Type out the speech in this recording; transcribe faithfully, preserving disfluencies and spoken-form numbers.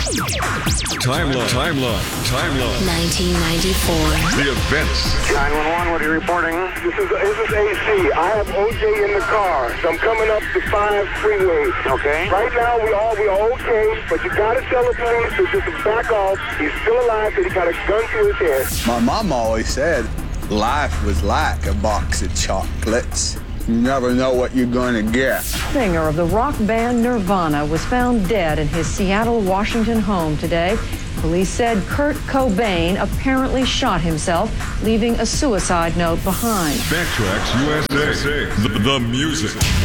Timeline, timeline, timeline. nineteen ninety-four. The events. nine one one, what are you reporting? This is, this is A C. I have O J in the car, so I'm coming up the five freeway. Okay. Right now, we all we are okay, but you gotta tell the police to just back off. He's still alive, but he got a gun to his head. My mom always said life was like a box of chocolates. You never know what you're gonna get. Singer of the rock band Nirvana was found dead in his Seattle, Washington home today. Police said Kurt Cobain apparently shot himself, leaving a suicide note behind. Backtracks U S A. The, the music.